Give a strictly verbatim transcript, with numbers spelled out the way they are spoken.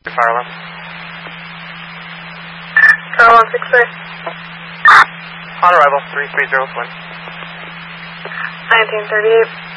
Fire alarm. Car one six three. On arrival, three three zero one. nineteen thirty-eight.